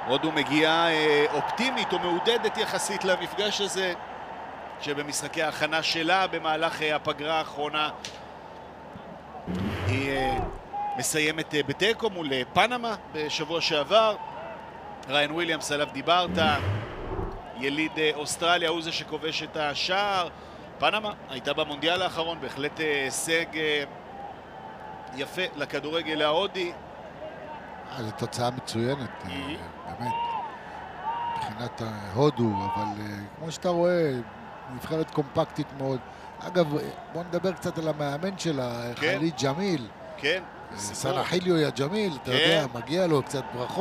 הודו מגיעה אופטימית או מעודדת יחסית למפגש הזה, שבמשחקי ההכנה שלה במהלך הפגרה האחרונה היא מסיימת בתיקו מול פנמה בשבוע שעבר. ריין וויליאמס, עליו דיברת, יליד אוסטרליה, הוא זה שכובש את השער. פנמה הייתה במונדיאל האחרון, בהחלט הישג יפה לכדורגל ההודי. זו תוצאה מצוינת, באמת, מבחינת הודו, אבל כמו שאתה רואה, נבחרת קומפקטית מאוד. אגב, בוא נדבר קצת על המאמן שלה, חליד ג'מיל. כן. סנחיליו יא ג'מיל, אתה יודע, מגיע לו קצת ברכות.